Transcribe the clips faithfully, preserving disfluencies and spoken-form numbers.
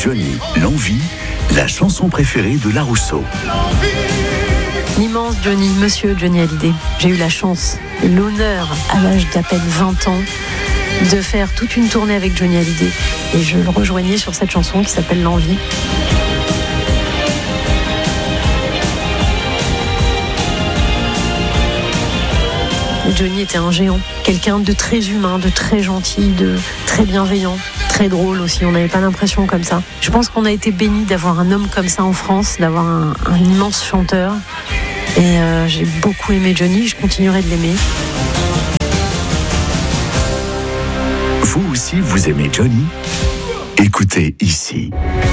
Johnny, l'envie, la chanson préférée de La Rousseau. L'immense Johnny, monsieur Johnny Hallyday. J'ai eu la chance, l'honneur, à l'âge d'à peine vingt ans, de faire toute une tournée avec Johnny Hallyday. Et je le rejoignais sur cette chanson qui s'appelle L'envie. Johnny était un géant, quelqu'un de très humain, de très gentil, de très bienveillant, très drôle aussi. On n'avait pas l'impression comme ça. Je pense qu'on a été bénis d'avoir un homme comme ça en France, d'avoir un, un immense chanteur. Et euh, j'ai beaucoup aimé Johnny, je continuerai de l'aimer. Vous aussi, vous aimez Johnny ? Écoutez ici.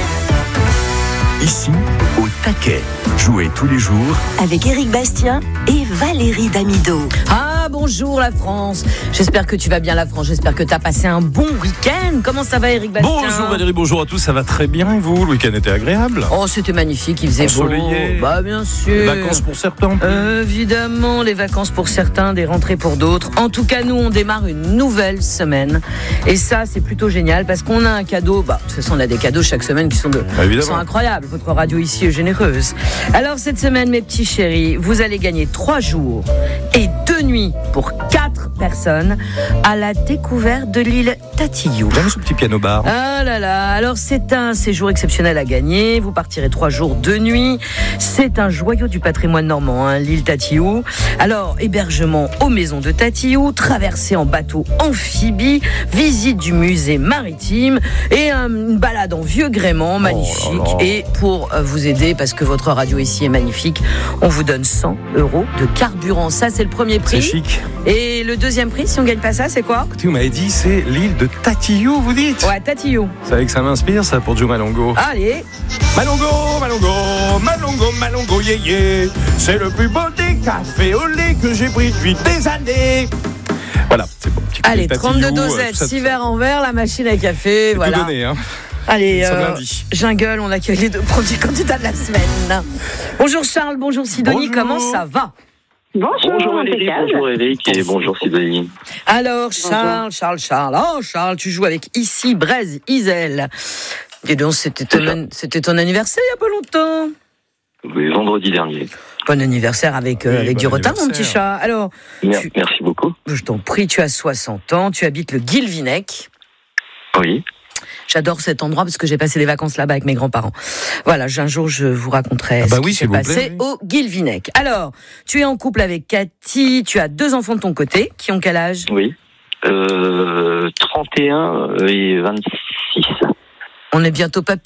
Ici, au taquet. Jouez tous les jours avec Éric Bastien et Valérie Damido. Ah, bonjour la France. J'espère que tu vas bien la France. J'espère que tu as passé un bon week-end. Comment ça va Éric Bastien ? Bonjour Valérie, bonjour à tous. Ça va très bien et vous ? Le week-end était agréable ? Oh, c'était magnifique, il faisait ensoleillé. Beau. Bah bien sûr. Les vacances pour certains. Euh, évidemment, les vacances pour certains, des rentrées pour d'autres. En tout cas, nous, on démarre une nouvelle semaine. Et ça, c'est plutôt génial parce qu'on a un cadeau. Bah, de toute façon, on a des cadeaux chaque semaine qui sont, de, bah, qui sont incroyables. Votre radio ici est généreuse. Alors, cette semaine, mes petits chéris, vous allez gagner trois jours et deux nuits pour quatre personnes à la découverte de l'île Tatillou. J'aime ce petit piano bar. Ah là là, alors c'est un séjour exceptionnel à gagner. Vous partirez trois jours, deux nuits. C'est un joyau du patrimoine normand, hein, l'île Tatillou. Alors, hébergement aux maisons de Tatillou, traversée en bateau amphibie, visite du musée maritime et euh, une balade en vieux gréement magnifique. Oh là là. Et pour euh, vous aider, parce que votre radio ici est magnifique, on vous donne cent euros de carburant. Ça, c'est le premier prix. C'est chic. Et le deuxième prix, si on gagne pas ça, c'est quoi ? Écoutez, vous m'avez dit, c'est l'île de Tatillou, vous dites ? Ouais, Tatillou. Vous savez que ça m'inspire, ça, pour Joe Malongo. Allez. Malongo, Malongo, Malongo, Malongo, yeah, yeah. C'est le plus beau des cafés au lait que j'ai pris depuis des années. Voilà, c'est bon. Petit Allez, Tatillou, trente-deux euh, dosettes, ça, six verres en verre, la machine à café, c'est voilà. tout donné, hein. Allez, Ça euh, lundi. jungle, on accueille les deux premiers candidats de la semaine. Bonjour Charles, bonjour Sidonie, Bonjour. comment ça va ? Bonjour, Bonjour Valérie, impeccable. bonjour Eric et bonjour Sidonie. Alors Charles, Charles, Charles, oh Charles, tu joues avec Ici, Braise, Isel. Dis donc, c'était ton, c'était ton anniversaire il n'y a pas longtemps. Oui, vendredi dernier. Bon anniversaire avec, euh, Oui, avec bon du retard, mon anniversaire. petit chat. Alors, Mer- tu- Merci beaucoup. je t'en prie, tu as soixante ans, tu habites le Guilvinec. Oui. J'adore cet endroit parce que j'ai passé des vacances là-bas avec mes grands-parents. Voilà, un jour je vous raconterai Ah bah ce oui, qui s'est s'il vous passé plaît, oui. au Guilvinec. Alors, tu es en couple avec Cathy, tu as deux enfants de ton côté, qui ont quel âge ? Oui. Euh, trente et un et vingt-six. On est bientôt papy ?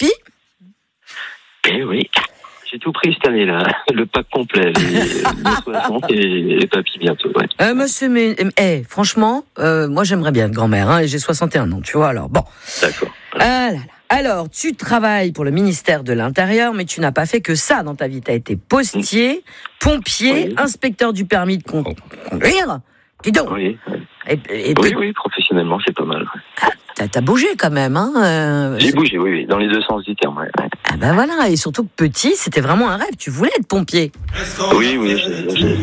Eh oui. J'ai tout pris cette année-là. Le pack complet. Les, les soixante et les papis bientôt. Ouais. euh, monsieur, mais, eh, franchement, euh, moi j'aimerais bien être grand-mère, hein, et j'ai soixante et un ans, tu vois, alors bon. D'accord. Ah là là. Alors, tu travailles pour le ministère de l'Intérieur, mais tu n'as pas fait que ça dans ta vie. Tu as été postier, pompier, Oui. inspecteur du permis de con- conduire. Dis donc. Oui. Et, et Oui, pe- oui, professionnellement, c'est pas mal. T'as, t'as bougé quand même, hein euh, J'ai bougé, oui, oui, dans les deux sens du terme. Ouais. Ah ben voilà, et surtout que petit, c'était vraiment un rêve. Tu voulais être pompier. Oui, oui, j'ai, j'ai...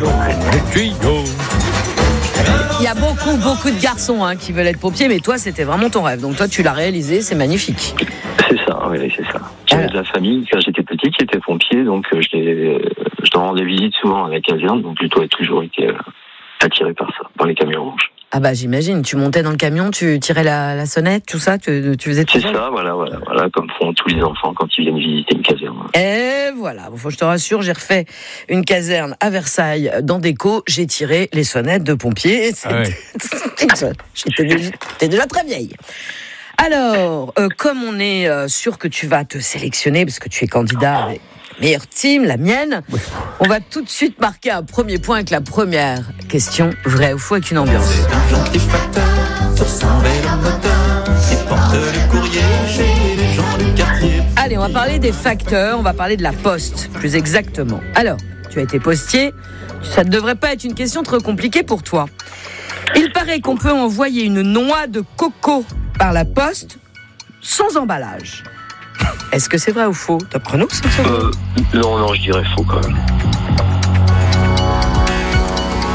Il y a beaucoup, beaucoup de garçons hein, qui veulent être pompiers, mais toi, c'était vraiment ton rêve. Donc toi, tu l'as réalisé, c'est magnifique. C'est ça, oui, c'est ça. J'avais de la famille quand j'étais petit qui était pompier, donc euh, je, les, je leur rendais visite souvent à la caserne, donc j'ai toujours été euh, attiré par ça, dans les camions rouges. Ah bah j'imagine, tu montais dans le camion, tu tirais la, la sonnette, tout ça, tu, tu faisais tout C'est ça, voilà, voilà, voilà, comme font tous les enfants quand ils viennent visiter une caserne. Et voilà, faut que je te rassure, j'ai refait une caserne à Versailles dans Déco, j'ai tiré les sonnettes de pompiers. Ah ouais. J'étais déjà, j'étais déjà très vieille. Alors, euh, comme on est euh, sûr que tu vas te sélectionner, parce que tu es candidat avec la meilleure team, la mienne, on va tout de suite marquer un premier point avec la première question, vrai ou faux, avec une ambiance. C'est un gentil facteur sur son vélo moteur qui porte le courrier chez les gens du quartier. Allez, on va parler des facteurs, on va parler de la poste, plus exactement. Alors, tu as été postier, ça ne devrait pas être une question trop compliquée pour toi. Il paraît qu'on peut envoyer une noix de coco par la poste sans emballage. Est-ce que c'est vrai ou faux ? Top chrono, ça Euh, non, non, je dirais faux quand même.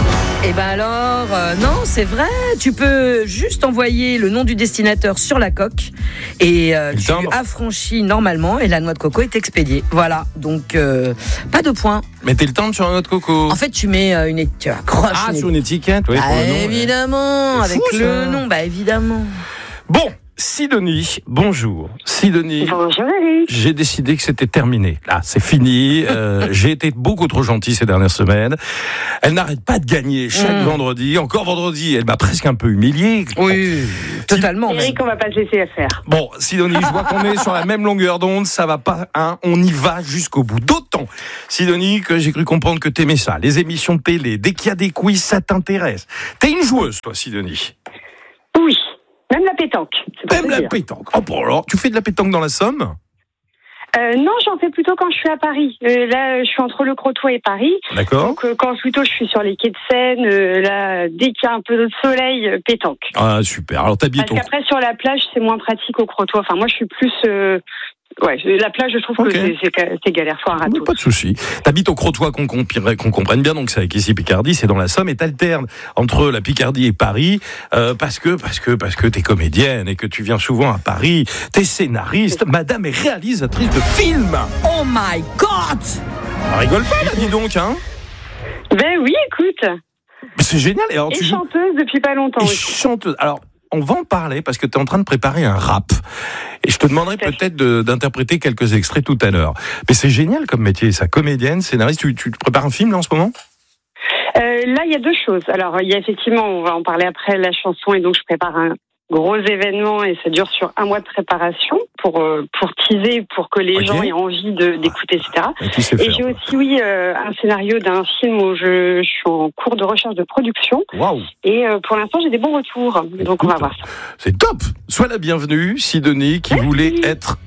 Et ben alors, euh, non, c'est vrai. Tu peux juste envoyer le nom du destinateur sur la coque et euh, tu timbre. affranchis normalement et la noix de coco est expédiée. Voilà, donc euh, pas de points. Mettez le timbre sur un autre coco. En fait, tu mets euh, une, tu accroches Ah, une sur une étiquette, oui. Ah, pour le nom, ouais. évidemment, C'est avec fou, le ça. nom, bah évidemment. Bon, Sidonie, bonjour. Sidonie, Bonjour Eric. j'ai décidé que c'était terminé. Là, c'est fini. Euh, j'ai été beaucoup trop gentil ces dernières semaines. Elle n'arrête pas de gagner chaque Mmh. vendredi. Encore vendredi, elle m'a presque un peu humilié. Oui, totalement. même. Eric, on va pas se laisser faire. Bon, Sidonie, je vois qu'on est sur la même longueur d'onde. Ça va pas, hein. On y va jusqu'au bout. D'autant, Sidonie, que j'ai cru comprendre que t'aimais ça. Les émissions de télé, dès qu'il y a des quiz, ça t'intéresse. T'es une joueuse, toi, Sidonie. Oui, même la pétanque. C'est pas T'aimes te la dire. pétanque. Oh, bon, alors, tu fais de la pétanque dans la Somme? Euh, non, j'en fais plutôt quand je suis à Paris. Euh, là, je suis entre le Crotoy et Paris. D'accord. Donc, euh, quand plutôt je suis sur les quais de Seine, euh, là, dès qu'il y a un peu de soleil, euh, pétanque. Ah, super. Alors, t'habites Parce au... qu'après, sur la plage, c'est moins pratique au Crotoy. Enfin, moi, je suis plus... euh, Ouais, la plage, je trouve Ok. que c'est, c'est, c'est galère, faut un ratou. Pas de souci. T'habites au Crotoy, qu'on, comprenne- qu'on comprenne bien, donc c'est avec ici Picardie, c'est dans la Somme, et t'alternes entre la Picardie et Paris, euh, parce que, parce que, parce que t'es comédienne et que tu viens souvent à Paris, t'es scénariste, madame est réalisatrice de films. Oh my God! On rigole pas là, dis donc, hein? Ben oui, écoute. Mais c'est génial. Et alors, Et tu joues... chanteuse depuis pas longtemps Et aussi. chanteuse. Alors, on va en parler parce que tu es en train de préparer un rap. Et je te demanderai Tout à fait. peut-être de- d'interpréter quelques extraits tout à l'heure. Mais c'est génial comme métier, ça. Comédienne, scénariste. Tu, tu te prépares un film là en ce moment? Euh, là, il y a deux choses. Alors, il y a effectivement, on va en parler après, la chanson, et donc je prépare un gros événement et ça dure sur un mois de préparation pour euh, pour teaser, pour que les Ok. gens aient envie de, d'écouter, et cetera. Et tu sais Et faire. j'ai aussi, oui, euh, un scénario d'un film où je, je suis en cours de recherche de production Waouh, et euh, pour l'instant, j'ai des bons retours. Donc, on va voir ça. c'est top. Sois la bienvenue, Sidonie, qui voulait être,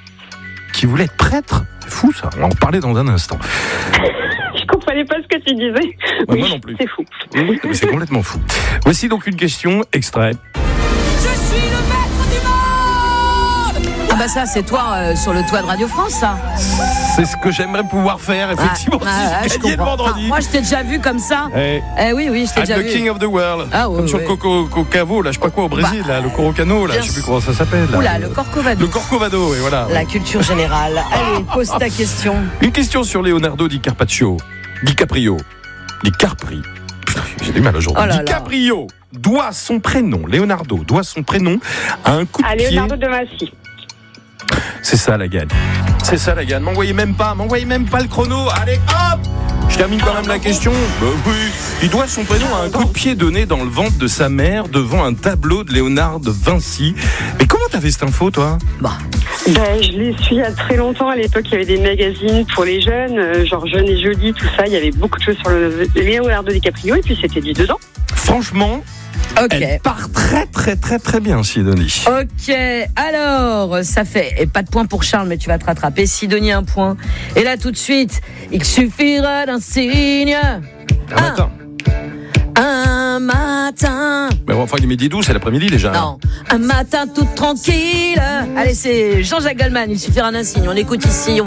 qui voulait être prêtre. C'est fou ça. On va en parler dans un instant. Je comprenais pas ce que tu disais. Ouais, Oui, moi non plus. c'est fou. Oui, oui, mais c'est complètement fou. Voici donc une question extrait. Ah bah ça, c'est toi euh, sur le toit de Radio France, ça. C'est ce que j'aimerais pouvoir faire effectivement Ah, ah, si je j'ai gagné le comprends. vendredi. Enfin, moi, je t'ai déjà vu comme ça. Eh, Eh oui, oui, je t'ai I'm déjà the vu. king of the world. Ah, ouais, Comme sur ouais. Coco, Cocavo, là, je sais pas quoi, au Brésil, Bah, là, le Corocano, là, bien je sais plus sûr. comment ça s'appelle. là. Oula, le Corcovado. Le Corcovado, et voilà. La culture générale. Allez, pose ta question. Une question sur Leonardo DiCaprio. DiCaprio. DiCaprio. Putain, j'ai du mal aujourd'hui. Oh là là. DiCaprio doit son prénom, Leonardo doit son prénom à un coup de À pied. Leonardo de Massy. C'est ça la gagne. C'est ça la gagne. M'envoyez même pas, m'envoyez même pas le chrono. Allez, hop! Je termine quand même la question. Bah oui. Il doit son prénom à un coup de pied donné dans le ventre de sa mère devant un tableau de Léonard de Vinci. Mais comment t'avais cette info, toi? Bah, Ben, je l'ai su il y a très longtemps. À l'époque, il y avait des magazines pour les jeunes, euh, genre Jeune et Jolie, tout ça. Il y avait beaucoup de choses sur le Leonardo DiCaprio et puis c'était dit dedans. Franchement, ok. elle part très très très très bien, Sidonie. Ok, alors, ça fait, et pas de point pour Charles, mais tu vas te rattraper. Sidonie, un point. Et là, tout de suite, il suffira d'un signe. Un matin. Un matin. Mais bon, enfin, il est midi douze, c'est l'après-midi déjà. Non, un matin tout tranquille. Allez, c'est Jean-Jacques Goldman, il suffira d'un signe. On écoute ici. On